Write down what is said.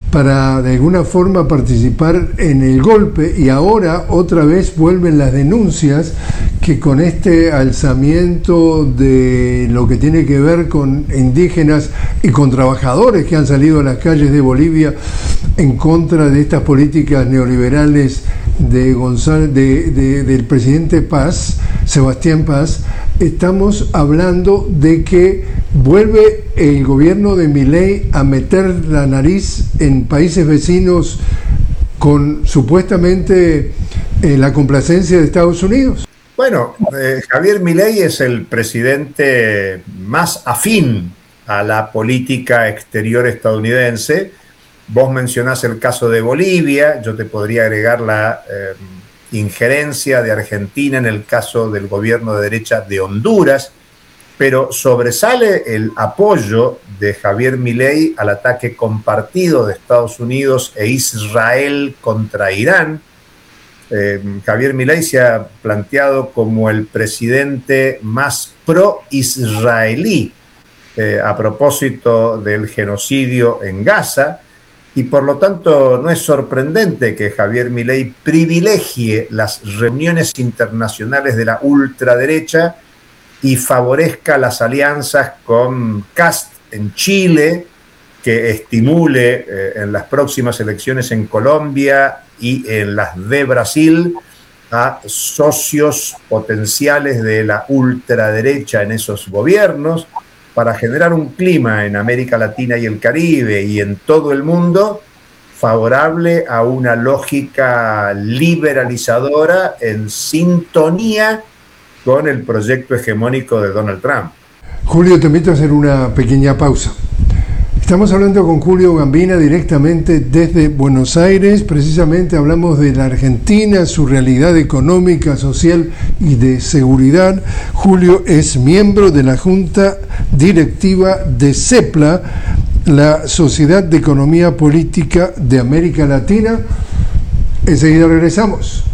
para de alguna forma participar en el golpe, y ahora otra vez vuelven las denuncias que con este alzamiento de lo que tiene que ver con indígenas y con trabajadores que han salido a las calles de Bolivia en contra de estas políticas neoliberales del presidente Paz, Sebastián Paz, estamos hablando de que vuelve el gobierno de Milei a meter la nariz en países vecinos con supuestamente la complacencia de Estados Unidos. Bueno, Javier Milei es el presidente más afín a la política exterior estadounidense. Vos mencionás el caso de Bolivia, yo te podría agregar la injerencia de Argentina en el caso del gobierno de derecha de Honduras, pero sobresale el apoyo de Javier Milei al ataque compartido de Estados Unidos e Israel contra Irán. Javier Milei se ha planteado como el presidente más pro-israelí a propósito del genocidio en Gaza, y por lo tanto no es sorprendente que Javier Milei privilegie las reuniones internacionales de la ultraderecha y favorezca las alianzas con Kast en Chile, que estimule en las próximas elecciones en Colombia y en las de Brasil a socios potenciales de la ultraderecha en esos gobiernos, para generar un clima en América Latina y el Caribe y en todo el mundo favorable a una lógica liberalizadora en sintonía con el proyecto hegemónico de Donald Trump. Julio, te invito a hacer una pequeña pausa. Estamos hablando con Julio Gambina directamente desde Buenos Aires. Precisamente hablamos de la Argentina, su realidad económica, social y de seguridad. Julio es miembro de la Junta Directiva de CEPLA, la Sociedad de Economía Política de América Latina. Enseguida regresamos.